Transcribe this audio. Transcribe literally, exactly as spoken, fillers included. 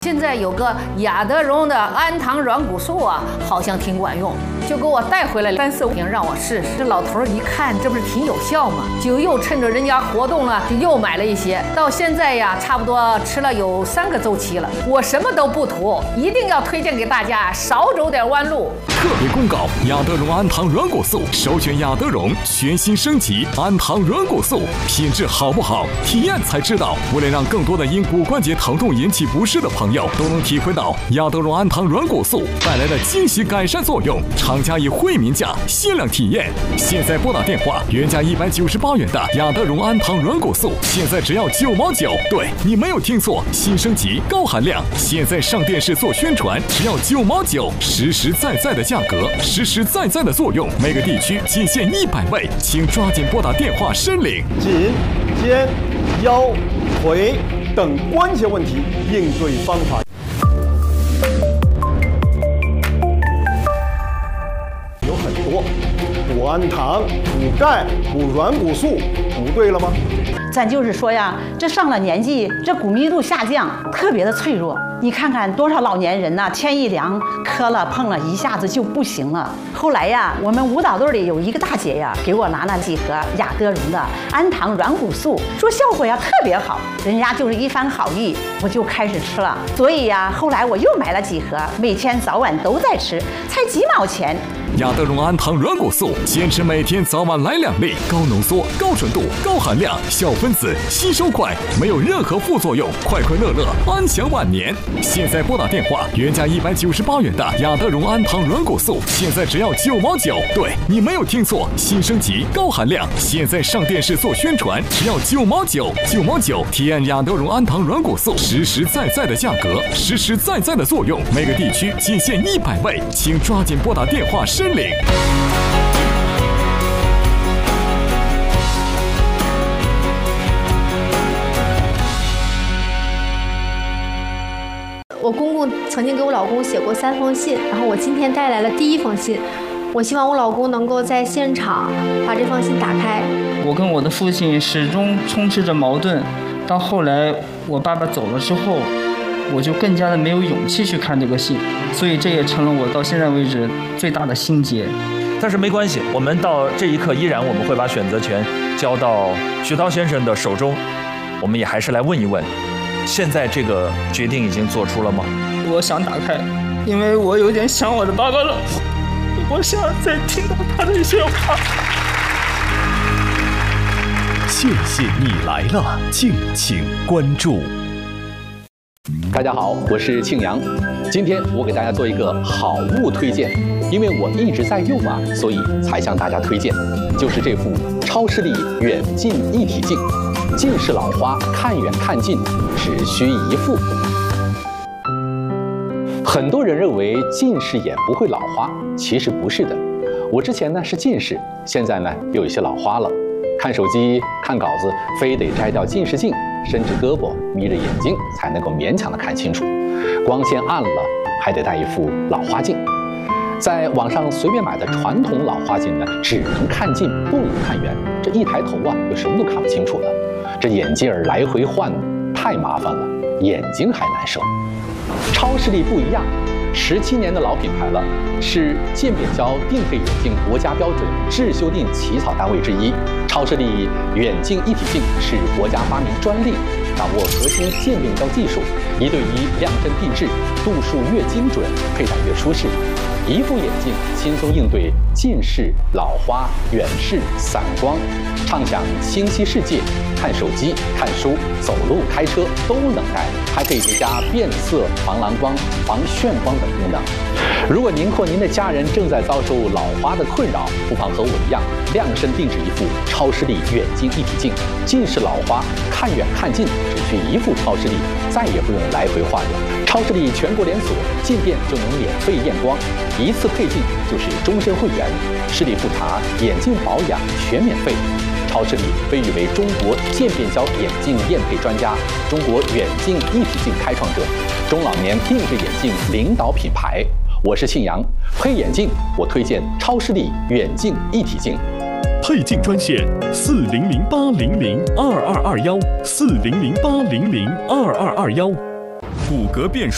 现在有个雅德荣的氨糖软骨素啊，好像挺管用，就给我带回来三四瓶让我试试。这老头一看，这不是挺有效吗？就又趁着人家活动了，就又买了一些。到现在呀，差不多吃了有三个周期了。我什么都不图，一定要推荐给大家，少走点弯路。 特别公告：雅德荣氨糖软骨素，首选雅德荣全新升级氨糖软骨素，品质好不好，体验才知道。为了让更多的因骨关节疼痛引起不适的朋友都能体会到雅德荣氨糖软骨素带来的惊喜改善作用，厂家以惠民价限量体验。现在拨打电话，原价一百九十八元的雅德荣氨糖软骨素，现在只要九毛九。对，你没有听错，新升级高含量，现在上电视做宣传，只要九毛九，实实在在的价格，实实在在的作用，每个地区仅限一百位，请抓紧拨打电话申领。 颈、肩、腰、腿等关节问题应对方法有很多，补氨糖、补钙、补软骨素，补对了吗？ 咱就是说呀，这上了年纪，这骨密度下降，特别的脆弱。你看看多少老年人呐、啊，天一凉，磕了碰了，一下子就不行了。后来呀，我们舞蹈队里有一个大姐呀，给我拿了几盒雅德荣的氨糖软骨素，说效果呀特别好，人家就是一番好意，我就开始吃了。所以呀，后来我又买了几盒，每天早晚都在吃，才几毛钱。 雅德荣氨糖软骨素，坚持每天早晚来两粒，高浓缩、高纯度、高含量，小分子，吸收快，没有任何副作用，快快乐乐，安享晚年。现在拨打电话，原价一百九十八元的雅德荣氨糖软骨素，现在只要九毛九。对，你没有听错，新升级高含量，现在上电视做宣传，只要九毛九，九毛九，体验雅德荣氨糖软骨素，实实在在的价格，实实在在的作用，每个地区仅限一百位，请抓紧拨打电话申领。 我公公曾经给我老公写过三封信，然后我今天带来了第一封信。我希望我老公能够在现场把这封信打开。 我跟我的父亲始终充斥着矛盾，到后来我爸爸走了之后，我就更加的没有勇气去看这个信，所以这也成了我到现在为止最大的心结。 但是没关系，我们到这一刻依然我们会把选择权交到徐涛先生的手中。我们也还是来问一问，现在这个决定已经做出了吗？ 我想打开，因为我有点想我的爸爸了，我想再听到他的一些话。 谢谢你来了，敬请关注。 大家好，我是庆阳，今天我给大家做一个好物推荐，因为我一直在用啊，所以才向大家推荐，就是这副超视力远近一体镜，近视老花看远看近只需一副。很多人认为近视眼不会老花，其实不是的。我之前呢是近视，现在呢又有些老花了。看手机、看稿子，非得摘掉近视镜，伸直胳膊，眯着眼睛，才能够勉强的看清楚。光线暗了，还得戴一副老花镜。在网上随便买的传统老花镜呢，只能看近，不能看远。这一抬头啊，就什么都看不清楚了。这眼镜儿来回换，太麻烦了，眼睛还难受。超视力不一样。十七年的老品牌了，是渐变焦定配眼镜国家标准质修订起草单位之一。超视力远近一体镜是国家发明专利，掌握核心渐变焦技术，一对一量身定制，度数越精准，佩戴越舒适。一副眼镜轻松应对近视、老花、远视、散光，畅享清晰世界，看手机、看书、走路、开车都能戴，还可以叠加变色、防蓝光、防眩光等功能。如果您或您的家人正在遭受老花的困扰，不妨和我一样，量身定制一副超视力远近一体镜，近视老花看远看近只需一副超视力，再也不用来回换了。超视力全国连锁，进店就能免费验光，一次配镜就是终身会员，视力复查、眼镜保养全免费。超视力被誉为中国渐变焦眼镜验配专家，中国远近一体镜开创者，中老年定制眼镜领导品牌。我是庆阳，配眼镜我推荐超视力远近一体镜。 配镜专线四零零八零零二二二幺四零零八零零二二二幺，骨骼变数。